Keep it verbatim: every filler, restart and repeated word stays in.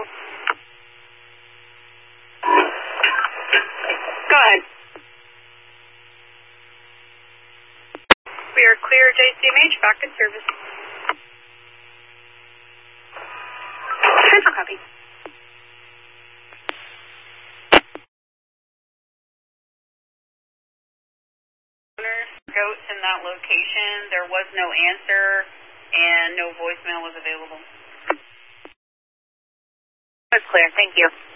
Go ahead. We are clear, J C M H, back in service. Central copy. Goats in that location, there was no answer and no voicemail was available. That's clear, thank you.